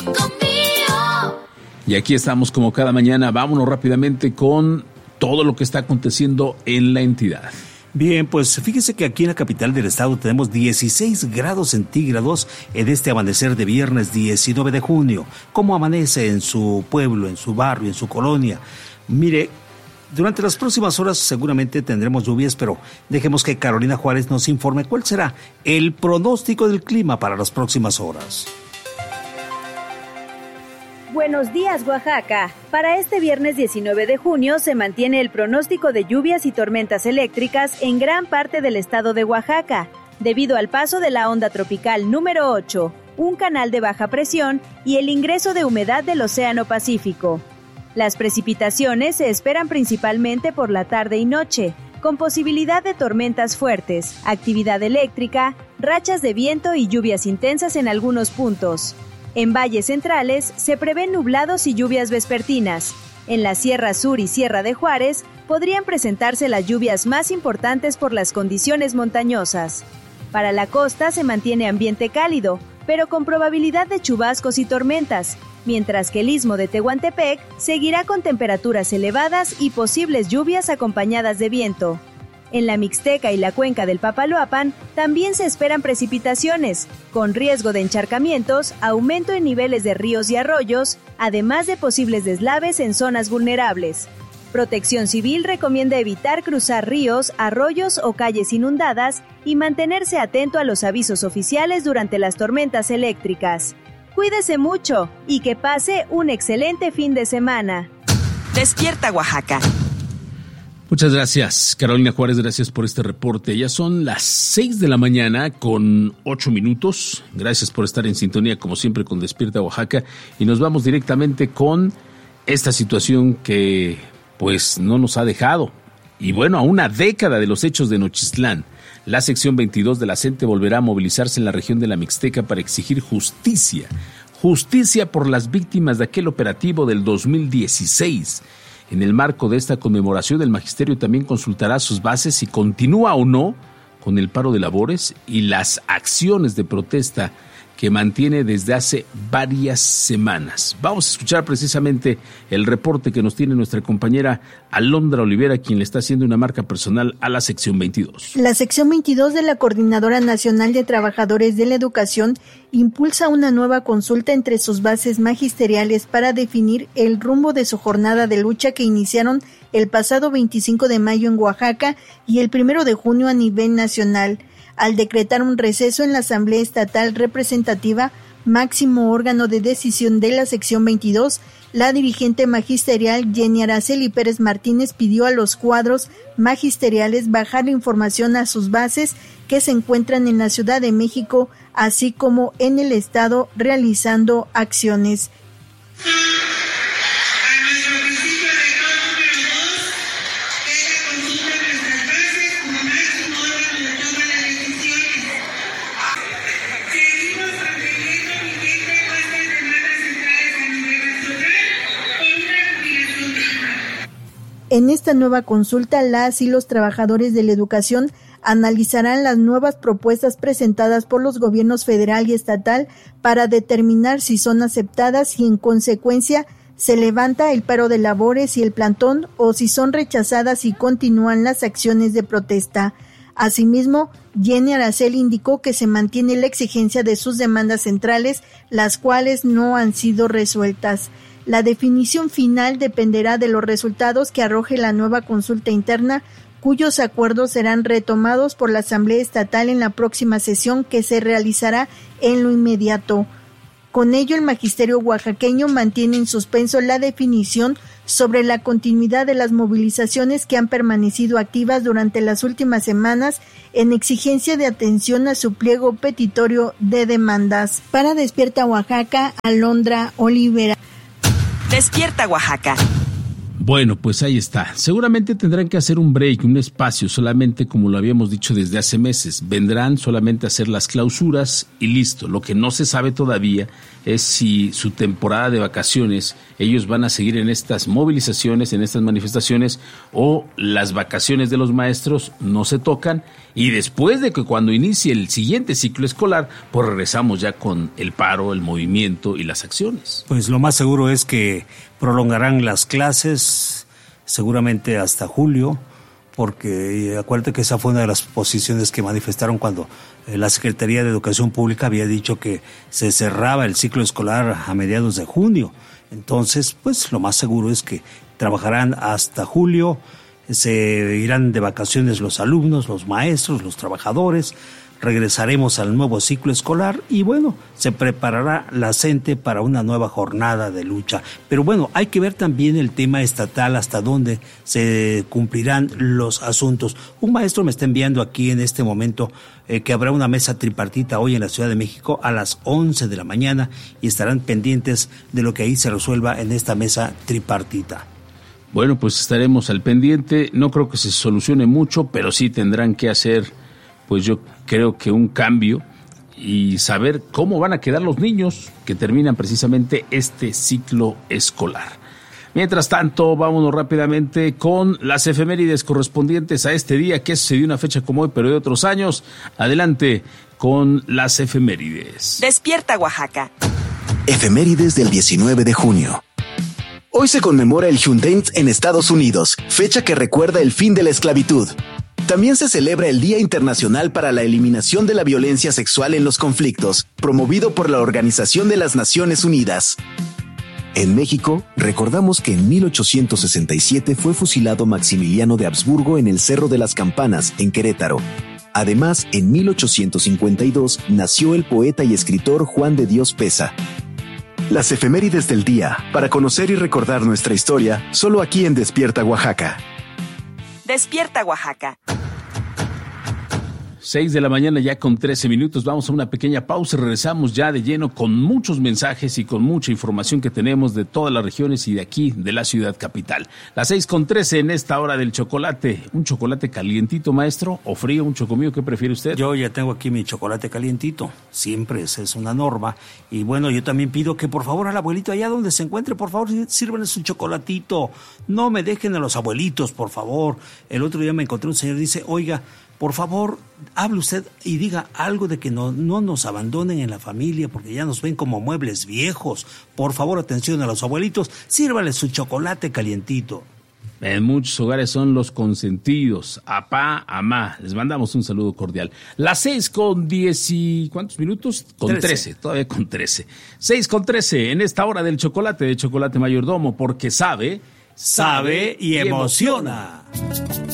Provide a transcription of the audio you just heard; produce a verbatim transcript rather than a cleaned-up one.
Y aquí estamos como cada mañana. Vámonos rápidamente con todo lo que está aconteciendo en la entidad. Bien, pues fíjese que aquí en la capital del estado tenemos dieciséis grados centígrados en este amanecer de viernes diecinueve de junio. ¿Cómo amanece en su pueblo, en su barrio, en su colonia? Mire, durante las próximas horas seguramente tendremos lluvias, pero dejemos que Carolina Juárez nos informe cuál será el pronóstico del clima para las próximas horas. Buenos días, Oaxaca. Para este viernes diecinueve de junio se mantiene el pronóstico de lluvias y tormentas eléctricas en gran parte del estado de Oaxaca, debido al paso de la onda tropical número ocho, un canal de baja presión y el ingreso de humedad del Océano Pacífico. Las precipitaciones se esperan principalmente por la tarde y noche, con posibilidad de tormentas fuertes, actividad eléctrica, rachas de viento y lluvias intensas en algunos puntos. En valles centrales se prevén nublados y lluvias vespertinas. En la Sierra Sur y Sierra de Juárez podrían presentarse las lluvias más importantes por las condiciones montañosas. Para la costa se mantiene ambiente cálido, pero con probabilidad de chubascos y tormentas, mientras que el istmo de Tehuantepec seguirá con temperaturas elevadas y posibles lluvias acompañadas de viento. En la Mixteca y la cuenca del Papaloapan también se esperan precipitaciones, con riesgo de encharcamientos, aumento en niveles de ríos y arroyos, además de posibles deslaves en zonas vulnerables. Protección Civil recomienda evitar cruzar ríos, arroyos o calles inundadas y mantenerse atento a los avisos oficiales durante las tormentas eléctricas. Cuídese mucho y que pase un excelente fin de semana. Despierta, Oaxaca. Muchas gracias, Carolina Juárez, gracias por este reporte. Ya son las seis de la mañana con ocho minutos. Gracias por estar en sintonía, como siempre, con Despierta Oaxaca. Y nos vamos directamente con esta situación que, pues, no nos ha dejado. Y bueno, a una década de los hechos de Nochistlán, la sección veintidós de la CENTE volverá a movilizarse en la región de la Mixteca para exigir justicia. Justicia por las víctimas de aquel operativo del dos mil dieciséis. En el marco de esta conmemoración, el magisterio también consultará sus bases si continúa o no con el paro de labores y las acciones de protesta que mantiene desde hace varias semanas. Vamos a escuchar precisamente el reporte que nos tiene nuestra compañera Alondra Olivera, quien le está haciendo una marca personal a la sección veintidós. La sección veintidós de la Coordinadora Nacional de Trabajadores de la Educación impulsa una nueva consulta entre sus bases magisteriales para definir el rumbo de su jornada de lucha que iniciaron el pasado veinticinco de mayo en Oaxaca y el primero de junio a nivel nacional, al decretar un receso en la Asamblea Estatal Representativa, máximo órgano de decisión de la sección veintidós. La dirigente magisterial Jenny Araceli Pérez Martínez pidió a los cuadros magisteriales bajar la información a sus bases que se encuentran en la Ciudad de México, así como en el Estado, realizando acciones. En esta nueva consulta, las y los trabajadores de la educación analizarán las nuevas propuestas presentadas por los gobiernos federal y estatal para determinar si son aceptadas y, en consecuencia, se levanta el paro de labores y el plantón, o si son rechazadas y continúan las acciones de protesta. Asimismo, Jenny Araceli indicó que se mantiene la exigencia de sus demandas centrales, las cuales no han sido resueltas. La definición final dependerá de los resultados que arroje la nueva consulta interna, cuyos acuerdos serán retomados por la Asamblea Estatal en la próxima sesión, que se realizará en lo inmediato. Con ello, el magisterio oaxaqueño mantiene en suspenso la definición sobre la continuidad de las movilizaciones que han permanecido activas durante las últimas semanas en exigencia de atención a su pliego petitorio de demandas. Para Despierta Oaxaca, Alondra Olivera. Despierta Oaxaca. Bueno, pues ahí está. Seguramente tendrán que hacer un break, un espacio, solamente como lo habíamos dicho desde hace meses. Vendrán solamente a hacer las clausuras y listo. Lo que no se sabe todavía es si su temporada de vacaciones, ellos van a seguir en estas movilizaciones, en estas manifestaciones, o las vacaciones de los maestros no se tocan, y después de que cuando inicie el siguiente ciclo escolar, pues regresamos ya con el paro, el movimiento y las acciones. Pues lo más seguro es que prolongarán las clases seguramente hasta julio, porque acuérdate que esa fue una de las posiciones que manifestaron cuando la Secretaría de Educación Pública había dicho que se cerraba el ciclo escolar a mediados de junio. Entonces, pues lo más seguro es que trabajarán hasta julio, se irán de vacaciones los alumnos, los maestros, los trabajadores, regresaremos al nuevo ciclo escolar y bueno, se preparará la C E N T E para una nueva jornada de lucha. Pero bueno, hay que ver también el tema estatal, hasta dónde se cumplirán los asuntos. Un maestro me está enviando aquí en este momento eh, que habrá una mesa tripartita hoy en la Ciudad de México a las once de la mañana y estarán pendientes de lo que ahí se resuelva en esta mesa tripartita. Bueno, pues estaremos al pendiente. No creo que se solucione mucho, pero sí tendrán que hacer, pues yo creo que un cambio y saber cómo van a quedar los niños que terminan precisamente este ciclo escolar. Mientras tanto, vámonos rápidamente con las efemérides correspondientes a este día, que sucedió una fecha como hoy, pero de otros años. Adelante con las efemérides. Despierta, Oaxaca. Efemérides del diecinueve de junio. Hoy se conmemora el Juneteenth en Estados Unidos, fecha que recuerda el fin de la esclavitud. También se celebra el Día Internacional para la Eliminación de la Violencia Sexual en los Conflictos, promovido por la Organización de las Naciones Unidas. En México, recordamos que en mil ochocientos sesenta y siete fue fusilado Maximiliano de Habsburgo en el Cerro de las Campanas, en Querétaro. Además, en mil ochocientos cincuenta y dos nació el poeta y escritor Juan de Dios Peza. Las efemérides del día, para conocer y recordar nuestra historia, solo aquí en Despierta Oaxaca. Despierta, Oaxaca. seis de la mañana ya con trece minutos, vamos a una pequeña pausa, regresamos ya de lleno con muchos mensajes y con mucha información que tenemos de todas las regiones y de aquí, de la ciudad capital. Las seis con trece en esta hora del chocolate. ¿Un chocolate calientito, maestro, o frío, un chocomillo? ¿Qué prefiere usted? Yo ya tengo aquí mi chocolate calientito, siempre esa es una norma. Y bueno, yo también pido que por favor al abuelito allá donde se encuentre, por favor, sírvanle su chocolatito. No me dejen a los abuelitos, por favor. El otro día me encontré un señor, dice, oiga, por favor, hable usted y diga algo de que no, no nos abandonen en la familia porque ya nos ven como muebles viejos. Por favor, atención a los abuelitos, sírvale su chocolate calientito. En muchos hogares son los consentidos, apá, amá. Les mandamos un saludo cordial. Las seis con diez y... ¿cuántos minutos? Con trece. trece, todavía con trece. Seis con trece en esta hora del chocolate de Chocolate Mayordomo, porque sabe... Sabe y emociona.